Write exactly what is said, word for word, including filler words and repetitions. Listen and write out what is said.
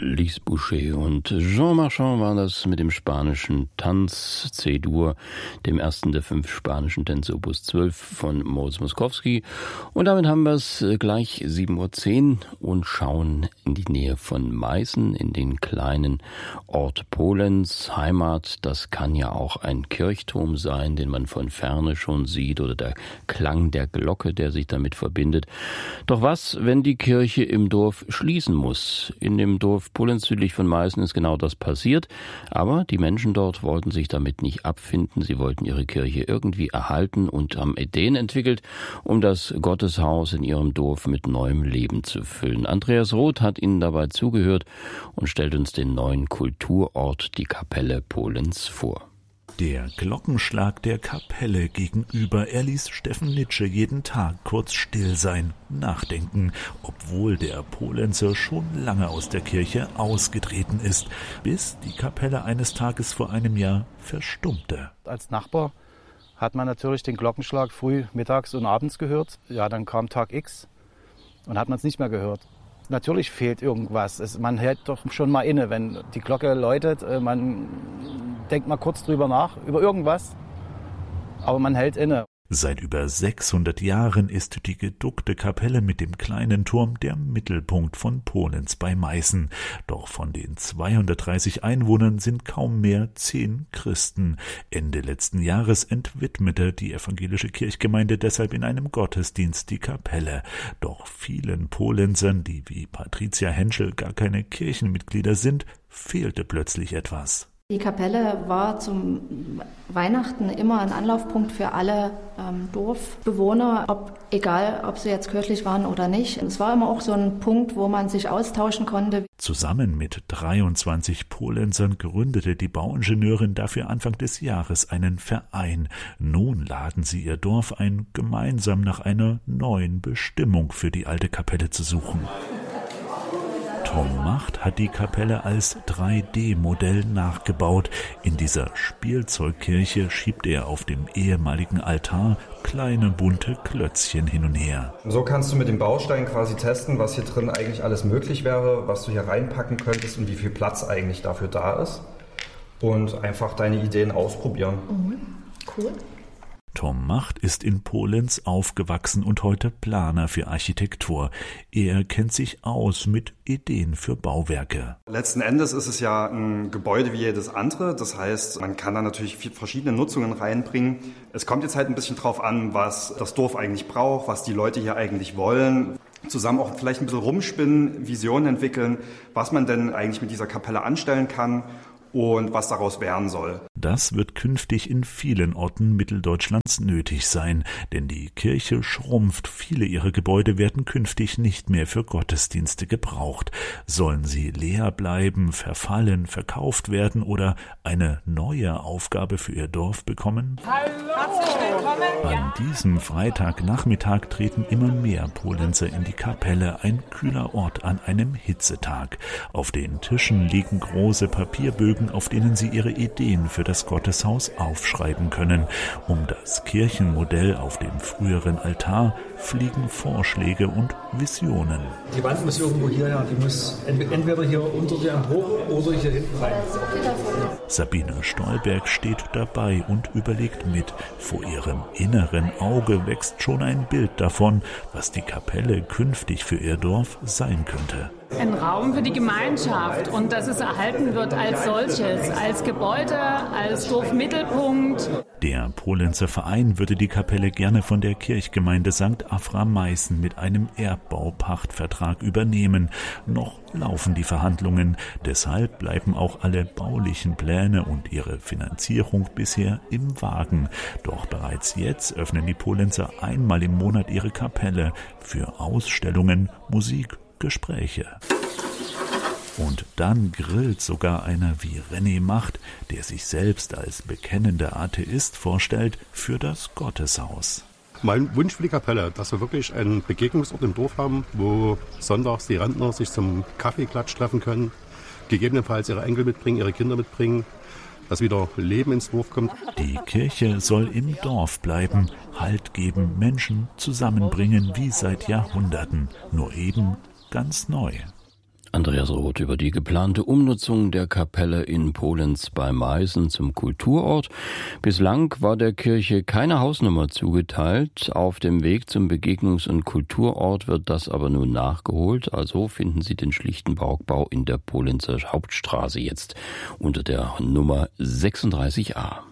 Lise Boucher und Jean Marchand war das mit dem spanischen Tanz C-Dur, dem ersten der fünf spanischen Tänze Opus zwölf von Moritz Moszkowski. Und damit haben wir es gleich sieben Uhr zehn und schauen in die Nähe von Meißen, in den kleinen Ort Polenz. Heimat, das kann ja auch ein Kirchturm sein, den man von Ferne schon sieht, oder der Klang der Glocke, der sich damit verbindet. Doch was, wenn die Kirche im Dorf schließen muss? In dem Dorf Polenz südlich von Meißen ist genau das passiert, aber die Menschen dort wollten sich damit nicht abfinden. Sie wollten ihre Kirche irgendwie erhalten und haben Ideen entwickelt, um das Gotteshaus in ihrem Dorf mit neuem Leben zu füllen. Andreas Roth hat ihnen dabei zugehört und stellt uns den neuen Kulturort, die Kapelle Polenz, vor. Der Glockenschlag der Kapelle gegenüber, er ließ Steffen Nitsche jeden Tag kurz still sein, nachdenken, obwohl der Polenzer schon lange aus der Kirche ausgetreten ist, bis die Kapelle eines Tages vor einem Jahr verstummte. Als Nachbar hat man natürlich den Glockenschlag früh, mittags und abends gehört. Ja, dann kam Tag X und hat man es nicht mehr gehört. Natürlich fehlt irgendwas. Es, man hält doch schon mal inne, wenn die Glocke läutet. Man denkt mal kurz drüber nach, über irgendwas, aber man hält inne. Seit über sechshundert Jahren ist die geduckte Kapelle mit dem kleinen Turm der Mittelpunkt von Polenz bei Meißen. Doch von den zweihundertdreißig Einwohnern sind kaum mehr zehn Christen. Ende letzten Jahres entwidmete die evangelische Kirchgemeinde deshalb in einem Gottesdienst die Kapelle. Doch vielen Polenzern, die wie Patricia Henschel gar keine Kirchenmitglieder sind, fehlte plötzlich etwas. Die Kapelle war zum Weihnachten immer ein Anlaufpunkt für alle ähm, Dorfbewohner, ob, egal ob sie jetzt kirchlich waren oder nicht. Es war immer auch so ein Punkt, wo man sich austauschen konnte. Zusammen mit dreiundzwanzig Polenzern gründete die Bauingenieurin dafür Anfang des Jahres einen Verein. Nun laden sie ihr Dorf ein, gemeinsam nach einer neuen Bestimmung für die alte Kapelle zu suchen. Tom Macht hat die Kapelle als drei D Modell nachgebaut. In dieser Spielzeugkirche schiebt er auf dem ehemaligen Altar kleine bunte Klötzchen hin und her. So kannst du mit dem Baustein quasi testen, was hier drin eigentlich alles möglich wäre, was du hier reinpacken könntest und wie viel Platz eigentlich dafür da ist. Und einfach deine Ideen ausprobieren. Mhm. Cool. Tom Macht ist in Polenz aufgewachsen und heute Planer für Architektur. Er kennt sich aus mit Ideen für Bauwerke. Letzten Endes ist es ja ein Gebäude wie jedes andere. Das heißt, man kann da natürlich verschiedene Nutzungen reinbringen. Es kommt jetzt halt ein bisschen drauf an, was das Dorf eigentlich braucht, was die Leute hier eigentlich wollen. Zusammen auch vielleicht ein bisschen rumspinnen, Visionen entwickeln, was man denn eigentlich mit dieser Kapelle anstellen kann und was daraus werden soll. Das wird künftig in vielen Orten Mitteldeutschlands nötig sein, denn die Kirche schrumpft. Viele ihrer Gebäude werden künftig nicht mehr für Gottesdienste gebraucht. Sollen sie leer bleiben, verfallen, verkauft werden oder eine neue Aufgabe für ihr Dorf bekommen? Hallo! Herzlich willkommen! An diesem Freitagnachmittag treten immer mehr Polenzer in die Kapelle, ein kühler Ort an einem Hitzetag. Auf den Tischen liegen große Papierbögen, auf denen sie ihre Ideen für das Gotteshaus aufschreiben können. Um das Kirchenmodell auf dem früheren Altar fliegen Vorschläge und Visionen. Die Wand muss irgendwo hierher, die muss entweder hier unter dir hoch oder hier hinten rein. Sabine Stolberg steht dabei und überlegt mit. Vor ihrem inneren Auge wächst schon ein Bild davon, was die Kapelle künftig für ihr Dorf sein könnte. Ein Raum für die Gemeinschaft und dass es erhalten wird als solches, als Gebäude, als Dorfmittelpunkt. Der Polenzer Verein würde die Kapelle gerne von der Kirchgemeinde Sankt Afra Meißen mit einem Erbbaupachtvertrag übernehmen. Noch laufen die Verhandlungen, deshalb bleiben auch alle baulichen Pläne und ihre Finanzierung bisher im Wagen. Doch bereits jetzt öffnen die Polenzer einmal im Monat ihre Kapelle für Ausstellungen, Musik, Gespräche. Und dann grillt sogar einer wie René Macht, der sich selbst als bekennender Atheist vorstellt, für das Gotteshaus. Mein Wunsch für die Kapelle, dass wir wirklich einen Begegnungsort im Dorf haben, wo sonntags die Rentner sich zum Kaffeeklatsch treffen können, gegebenenfalls ihre Enkel mitbringen, ihre Kinder mitbringen, dass wieder Leben ins Dorf kommt. Die Kirche soll im Dorf bleiben, Halt geben, Menschen zusammenbringen wie seit Jahrhunderten, nur eben ganz neu. Andreas Roth über die geplante Umnutzung der Kapelle in Polenz bei Meißen zum Kulturort. Bislang war der Kirche keine Hausnummer zugeteilt. Auf dem Weg zum Begegnungs- und Kulturort wird das aber nun nachgeholt. Also finden Sie den schlichten Barockbau in der Polenzer Hauptstraße jetzt unter der Nummer sechsunddreißig a.